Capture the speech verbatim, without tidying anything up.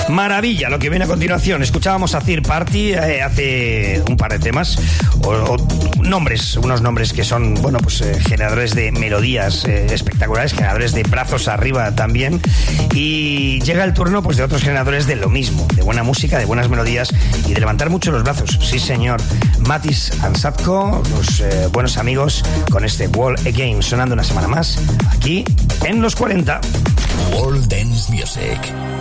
Maravilla, lo que viene a continuación. Escuchábamos a Third Party eh, hace un par de temas, o, o nombres, unos nombres que son, bueno, pues eh, generadores de melodías eh, espectaculares, generadores de brazos arriba también. Y llega el turno, pues, de otros generadores de lo mismo, de buena música, de buenas melodías y de levantar mucho los brazos. Sí, señor. Matis and Sadko, los eh, buenos amigos, con este Wall Again, sonando una semana más aquí en los cuarenta. World Dance Music.